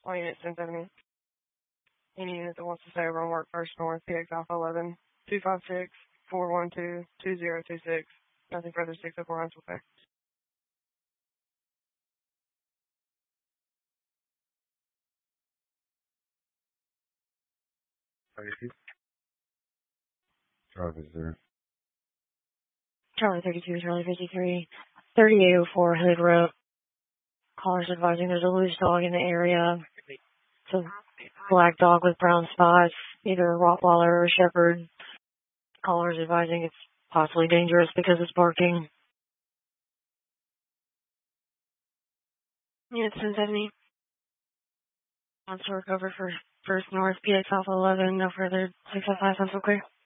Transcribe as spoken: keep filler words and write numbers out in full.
All units ten seventy. Any unit that wants to stay over on work first north, P X Alpha eleven, two five six, four one two, two zero two six. Nothing further, six oh four will pay. Drive is there. Charlie thirty-two, Charlie fifty-three, thirty-eight oh four Hood Road. Callers advising there's a loose dog in the area. It's a black dog with brown spots, either a Rottweiler or a Shepherd. Callers advising it's possibly dangerous because it's barking. Unit ten seventy. Wants to recover for First North, P X Alpha eleven, no further six oh five, sounds okay.